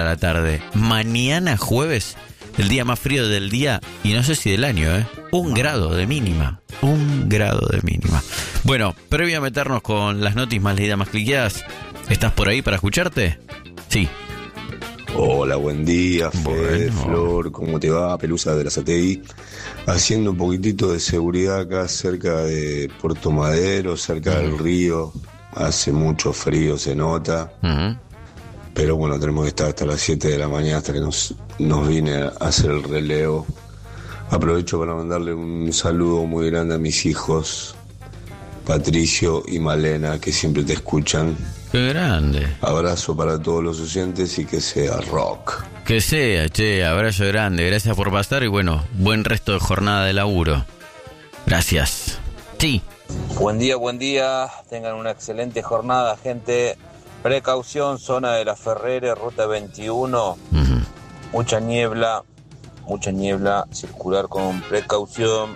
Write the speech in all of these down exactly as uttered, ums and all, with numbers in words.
a la tarde. Mañana jueves, el día más frío del día y no sé si del año, ¿eh? Un grado de mínima. Un grado de mínima. Bueno, previo a meternos con las noticias más leídas, más cliqueadas, ¿estás por ahí para escucharte? Sí. Hola, buen día, Fede, bueno. Flor, ¿cómo te va? Pelusa de la S A T I. Haciendo un poquitito de seguridad acá cerca de Puerto Madero, cerca del río. Hace mucho frío, se nota. Uh-huh. Pero bueno, tenemos que estar hasta las siete de la mañana hasta que nos, nos viene a hacer el relevo. Aprovecho para mandarle un saludo muy grande a mis hijos, Patricio y Malena, que siempre te escuchan. ¡Qué grande! Abrazo para todos los oyentes y que sea rock. Que sea, che, abrazo grande. Gracias por pasar y bueno, buen resto de jornada de laburo. Gracias. Sí. Buen día, buen día. Tengan una excelente jornada, gente. Precaución, zona de la Ferrere, ruta veintiuno. Uh-huh. Mucha niebla, mucha niebla. Circular con precaución.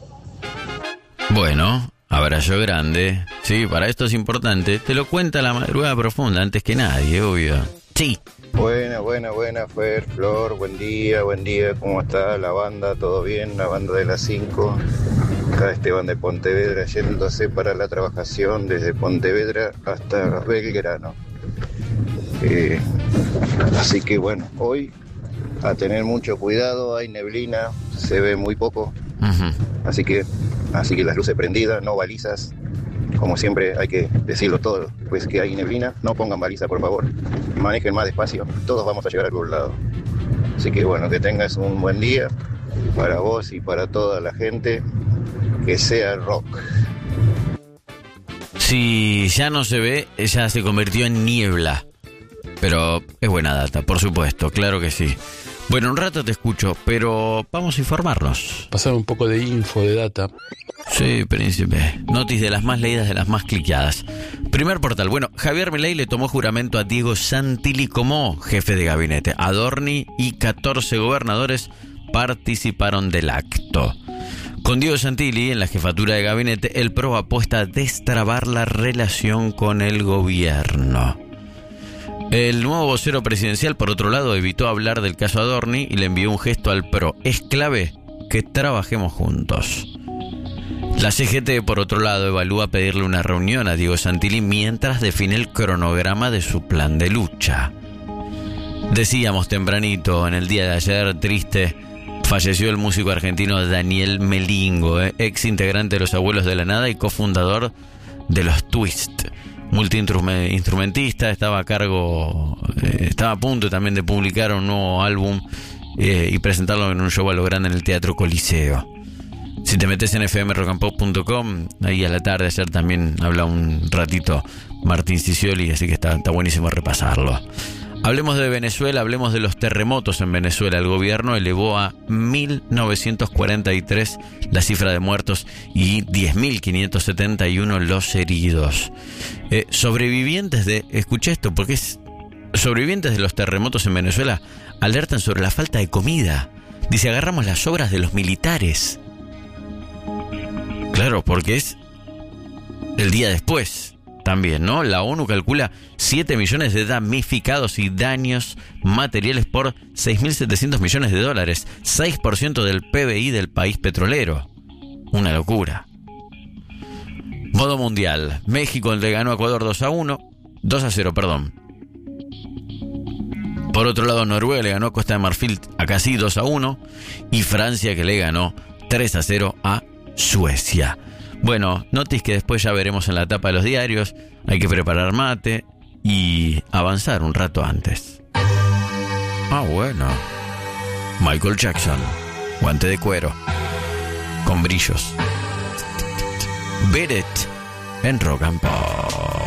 Bueno, abrazo grande. Sí, para esto es importante. Te lo cuenta la madrugada profunda antes que nadie, obvio. Sí. Buena, buena, buena, Fer, Flor, buen día, buen día, ¿cómo está la banda? ¿Todo bien? La banda de las cinco. Acá Esteban de Pontevedra yéndose para la trabajación desde Pontevedra hasta Belgrano. Eh, así que bueno, hoy a tener mucho cuidado, hay neblina, se ve muy poco. Uh-huh. Así que, así que las luces prendidas, no balizas. Como siempre hay que decirlo todo, pues que hay neblina, no pongan baliza por favor, manejen más despacio, todos vamos a llegar a algún lado. Así que bueno, que tengas un buen día para vos y para toda la gente, que sea rock. Si ya no se ve, ya se convirtió en niebla, pero es buena data, por supuesto, claro que sí. Bueno, un rato te escucho, pero vamos a informarnos. Pasar un poco de info, de data. Sí, príncipe. Notis de las más leídas, de las más cliqueadas. Primer portal. Bueno, Javier Milei le tomó juramento a Diego Santilli como jefe de gabinete. Adorni y catorce gobernadores participaron del acto. Con Diego Santilli en la jefatura de gabinete, el P R O apuesta a destrabar la relación con el gobierno. El nuevo vocero presidencial, por otro lado, evitó hablar del caso Adorni y le envió un gesto al P R O. Es clave que trabajemos juntos. La C G T, por otro lado, evalúa pedirle una reunión a Diego Santilli mientras define el cronograma de su plan de lucha. Decíamos tempranito, en el día de ayer, triste, falleció el músico argentino Daniel Melingo, eh, ex integrante de Los Abuelos de la Nada y cofundador de Los Twist. Multiinstrumentista, estaba a cargo, eh, estaba a punto también de publicar un nuevo álbum eh, y presentarlo en un show a lo grande en el Teatro Coliseo. Si te metes en f m rock and pop punto com, ahí a la tarde ayer también habla un ratito Martín Cicioli, así que está, está buenísimo repasarlo. Hablemos de Venezuela, hablemos de los terremotos en Venezuela. El gobierno elevó a mil novecientos cuarenta y tres la cifra de muertos y diez mil quinientos setenta y uno los heridos. Eh, sobrevivientes de... Escuché esto porque es... Sobrevivientes de los terremotos en Venezuela alertan sobre la falta de comida. Dice, agarramos las obras de los militares. Claro, porque es el día después. También, ¿no? La ONU calcula siete millones de damnificados y daños materiales por seis mil setecientos millones de dólares, seis por ciento del P B I del país petrolero. Una locura. Modo mundial. México le ganó a Ecuador dos a uno, dos a cero, perdón. Por otro lado, Noruega le ganó a Costa de Marfil a casi dos a uno y Francia que le ganó tres a cero a Suecia. Bueno, notis que después ya veremos en la tapa de los diarios. Hay que preparar mate y avanzar un rato antes. Ah, bueno. Michael Jackson, guante de cuero, con brillos. Beat It en Rock and Pop.